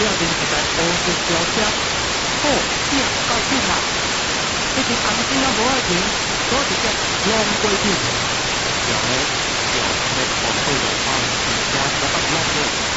了面一台乌色轿车，好，拼到紧啦！这只红灯啊无爱停，左一只龙过去，然后又在往后头方，车车北落去。